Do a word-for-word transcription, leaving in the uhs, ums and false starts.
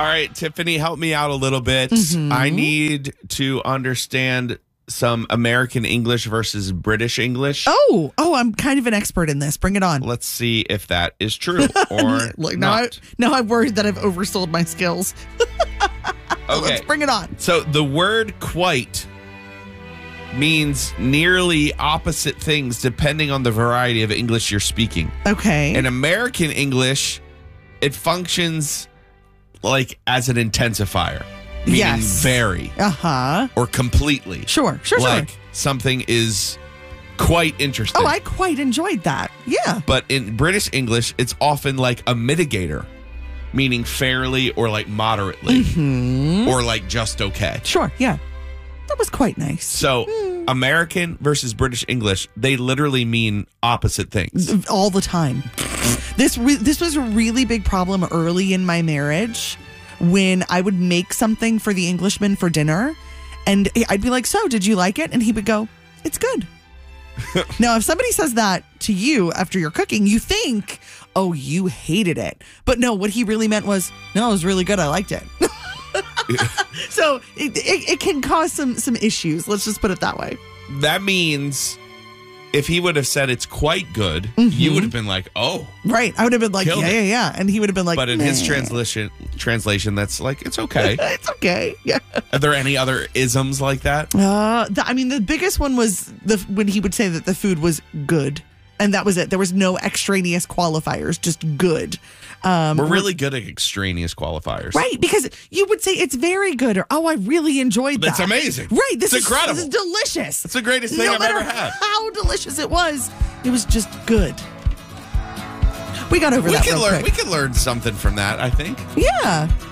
All right, Tiffany, help me out a little bit. Mm-hmm. I need to understand some American English versus British English. Oh, oh, I'm kind of an expert in this. Bring it on. Let's see if that is true or Look, now, I, not. now I'm worried that I've oversold my skills. Okay. Let's bring it on. So the word quite means nearly opposite things depending on the variety of English you're speaking. Okay. In American English, it functions like as an intensifier, meaning Yes. very Uh-huh. or completely. Sure, sure, Like sure. something is quite interesting. Oh, I quite enjoyed that. Yeah. But in British English, it's often like a mitigator, meaning fairly or like moderately Mm-hmm. or like just okay. Sure, yeah. That was quite nice. So American versus British English, they literally mean opposite things. All the time. This re- this was a really big problem early in my marriage when I would make something for the Englishman for dinner and I'd be like, so did you like it? And he would go, it's good. Now, if somebody says that to you after you're cooking, you think, oh, you hated it. But no, what he really meant was, no, it was really good. I liked it. So it, it, it can cause some, some issues. Let's just put it that way. That means if he would have said it's quite good, Mm-hmm. you would have been like, oh. Right. I would have been like, Killed yeah, it. yeah, yeah. And he would have been like, But in his "Nah." translation, translation, that's like, it's okay. It's okay. Yeah. Are there any other isms like that? Uh, the, I mean, the biggest one was the when he would say that the food was good. And that was it. There was no extraneous qualifiers, just good. Um, We're really good at extraneous qualifiers. Right, because you would say it's very good or, oh, I really enjoyed that. That's amazing. Right. This It's is, incredible. This is delicious. It's the greatest thing no I've matter ever had. how delicious it was, it was just good. We got over We that can real learn. quick. We can learn something from that, I think. Yeah.